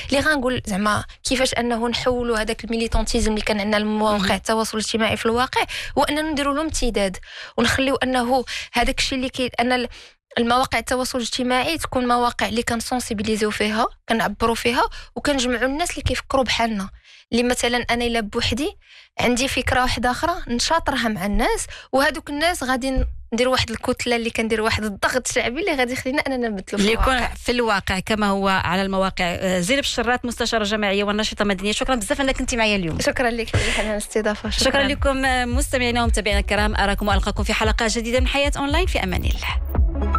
اللي غنقول زعما كيفاش انه نحولوا هذاك الميليتانتيزم اللي كان عندنا المواقع التواصل الاجتماعي في الواقع، هو اننا نديروا له امتداد ونخليو انه هذاك الشيء اللي ان المواقع التواصل الاجتماعي تكون مواقع اللي كنسونسيبيليزيو فيها، كنعبروا فيها وكنجمعوا الناس اللي كيفكروا بحالنا. اللي مثلا انا الا بوحدي عندي فكره واحده اخرى نشاطرها مع الناس، وهذوك الناس غادي ندير واحد الكتله اللي كندير واحد الضغط شعبي اللي غادي يخلينا اننا نبدلوا اللي يكون في الواقع كما هو على المواقع. زينب الشرات، مستشاره جماعيه والناشطه مدنيه، شكرا بزاف انك كنتي معايا اليوم. شكرا لك على الاستضافه. شكرا لكم مستمعينا ومتابعينا الكرام، اراكم والقاكم في حلقه جديده من حياه اونلاين، في امان الله.